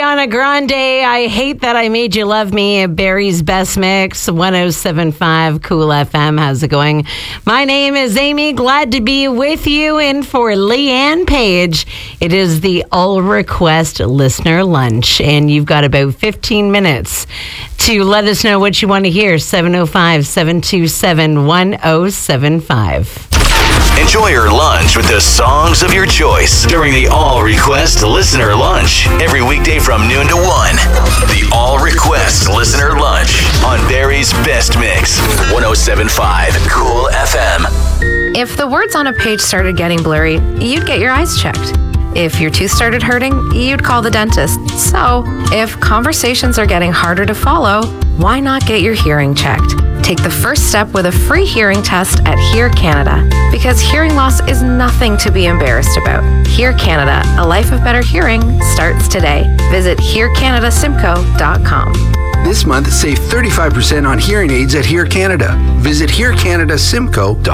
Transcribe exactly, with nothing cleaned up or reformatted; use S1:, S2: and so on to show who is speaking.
S1: Ariana Grande, I Hate That I Made You Love Me, Barry's Best Mix, one oh seven point five Cool F M. How's it going? My name is Amy. Glad to be with you. And for Leanne Page, it is the All Request Listener Lunch. And you've got about fifteen minutes to let us know what you want to hear. seven oh five, seven two seven, one oh seven five.
S2: Enjoy your lunch with the songs of your choice during the All Request Listener Lunch. Every weekday from noon to one. The All Request Listener Lunch on Barry's Best Mix. one oh seven point five Cool F M.
S3: If the words on a page started getting blurry, you'd get your eyes checked. If your tooth started hurting, you'd call the dentist. So, if conversations are getting harder to follow, why not get your hearing checked? Take the first step with a free hearing test at Hear Canada, because hearing loss is nothing to be embarrassed about. Hear Canada, a life of better hearing, starts today. Visit hear canada simcoe dot com.
S4: This month, save thirty-five percent on hearing aids at Hear Canada. Visit hear canada simcoe dot com.